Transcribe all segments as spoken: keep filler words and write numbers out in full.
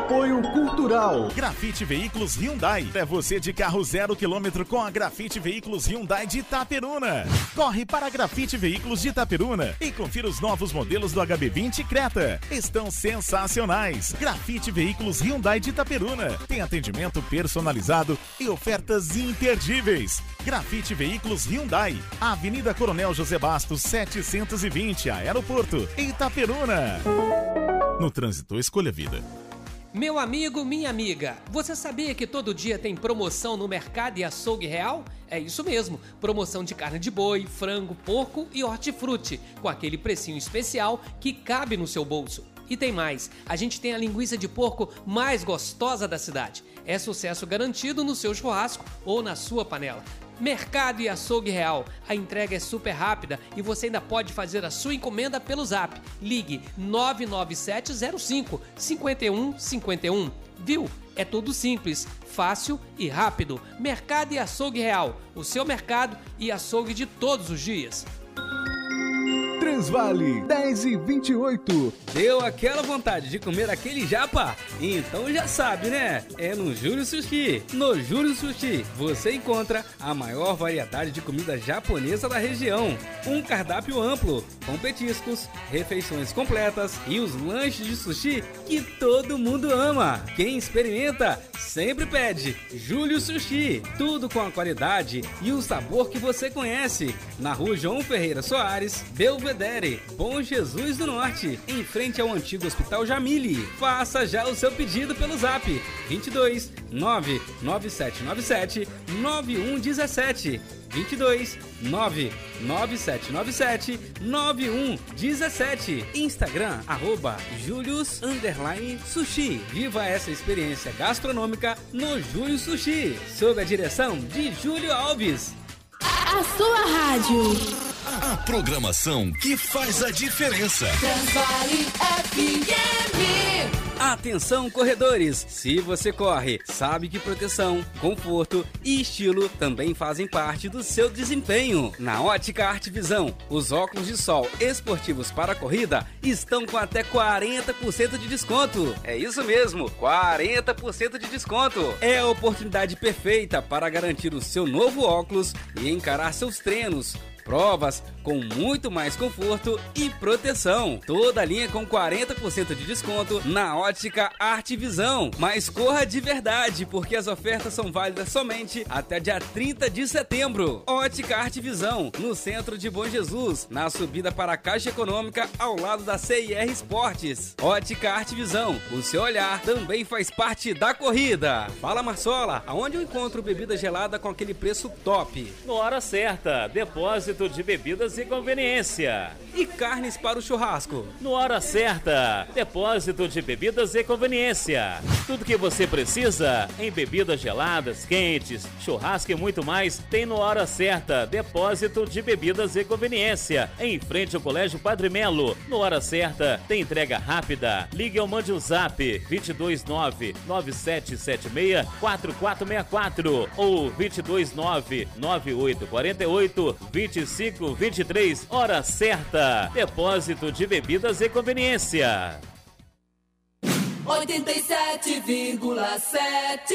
Apoio Cultural. Grafite Veículos Hyundai. É você de carro zero quilômetro com a Grafite Veículos Hyundai de Itaperuna. Corre para a Grafite Veículos de Itaperuna e confira os novos modelos do H B vinte Creta. Estão sensacionais. Grafite Veículos Hyundai de Itaperuna. Tem atendimento personalizado e ofertas imperdíveis. Grafite Veículos Hyundai. Avenida Coronel José Bastos, setecentos e vinte, Aeroporto, Itaperuna. No trânsito, escolha a vida. Meu amigo, minha amiga, você sabia que todo dia tem promoção no Mercado e Açougue Real? É isso mesmo, promoção de carne de boi, frango, porco e hortifruti, com aquele precinho especial que cabe no seu bolso. E tem mais, a gente tem a linguiça de porco mais gostosa da cidade. É sucesso garantido no seu churrasco ou na sua panela. Mercado e Açougue Real. A entrega é super rápida e você ainda pode fazer a sua encomenda pelo Zap. Ligue nove nove sete zero cinco cinco um cinco um. Viu? É tudo simples, fácil e rápido. Mercado e Açougue Real. O seu mercado e açougue de todos os dias. Transvale, dez e vinte e oito. Deu aquela vontade de comer aquele japa? Então já sabe, né? É no Júlio Sushi. No Júlio Sushi você encontra a maior variedade de comida japonesa da região. Um cardápio amplo, com petiscos, refeições completas e os lanches de sushi que todo mundo ama. Quem experimenta sempre pede Júlio Sushi. Tudo com a qualidade e o sabor que você conhece. Na Rua João Ferreira Soares, Belvedere, Bom Jesus do Norte, em frente ao antigo Hospital Jamile. Faça já o seu pedido pelo Zap vinte e dois nove nove sete nove sete nove um um sete. vinte e dois nove nove sete nove sete nove um um sete. Instagram, arroba Julius underline Sushi. Viva essa experiência gastronômica no Júlio Sushi, sob a direção de Júlio Alves. A sua rádio. A programação que faz a diferença. Transvale F M. Atenção, corredores! Se você corre, sabe que proteção, conforto e estilo também fazem parte do seu desempenho. Na Ótica Arte Visão, os óculos de sol esportivos para a corrida estão com até quarenta por cento de desconto. É isso mesmo, quarenta por cento de desconto. É a oportunidade perfeita para garantir o seu novo óculos e encarar seus treinos, provas com muito mais conforto e proteção. Toda a linha com quarenta por cento de desconto na Ótica Arte Visão. Mas corra de verdade, porque as ofertas são válidas somente até dia trinta de setembro. Ótica Arte Visão, no centro de Bom Jesus, na subida para a Caixa Econômica, ao lado da C I R Esportes. Ótica Arte Visão, o seu olhar também faz parte da corrida. Fala, Marsola, aonde eu encontro bebida gelada com aquele preço top? No Hora Certa, depósito de bebidas e conveniência. E carnes para o churrasco? No Hora Certa, depósito de bebidas e conveniência. Tudo que você precisa em bebidas geladas, quentes, churrasco e muito mais tem no Hora Certa, depósito de bebidas e conveniência. Em frente ao Colégio Padre Melo. No Hora Certa tem entrega rápida. Ligue ou mande o zap vinte e dois nove nove sete sete seis quatro quatro seis quatro ou vinte e dois nove nove oito quatro oito vinte e cinco vinte e três. Hora Certa, depósito de bebidas e conveniência. oitenta e sete vírgula sete.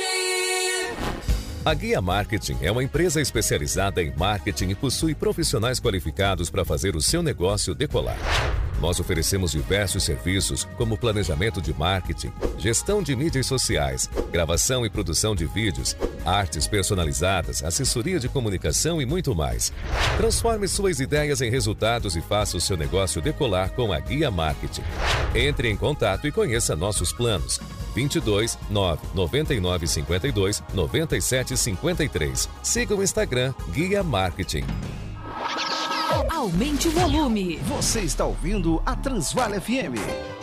A Guia Marketing é uma empresa especializada em marketing e possui profissionais qualificados para fazer o seu negócio decolar. Nós oferecemos diversos serviços como planejamento de marketing, gestão de mídias sociais, gravação e produção de vídeos, artes personalizadas, assessoria de comunicação e muito mais. Transforme suas ideias em resultados e faça o seu negócio decolar com a Guia Marketing. Entre em contato e conheça nossos planos. vinte e dois nove noventa e nove cinquenta e dois noventa e sete cinquenta e três. Siga o Instagram Guia Marketing. Aumente o volume. Você está ouvindo a Transvale F M.